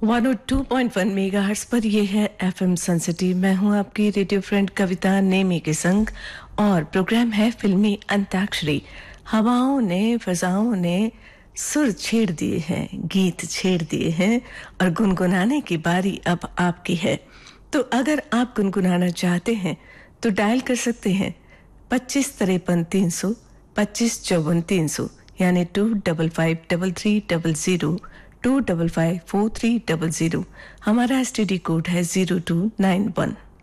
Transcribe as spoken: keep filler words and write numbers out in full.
वन O two point वन megahertz पर ये है एफएम सनसिटी। मैं हूं आपकी रेडियो फ्रेंड कविता नेमी के संग और प्रोग्राम है फिल्मी अंताक्षरी। हवाओं ने फजाओं ने सुर छेड़ दिए हैं, गीत छेड़ दिए हैं और गुनगुनाने की बारी अब आपकी है। तो अगर आप गुनगुनाना चाहते हैं तो डायल कर सकते हैं पच्चीस तिरपन तीन सौ पच्चीस चौवन तीन सौ यानी two double five double three double zero two double five फोर थ्री डबल जीरो। हमारा एसटीडी कोड है जीरो टू नाइन वन।